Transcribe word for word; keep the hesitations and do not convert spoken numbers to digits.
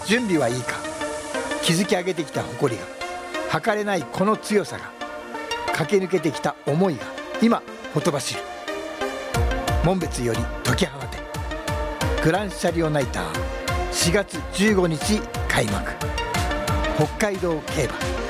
準備はいいか。築き上げてきた誇りが、測れないこの強さが、駆け抜けてきた思いが今ほとばしる。紋別より解き放て、グランシャリオナイターしがつじゅうごにち開幕。北海道競馬。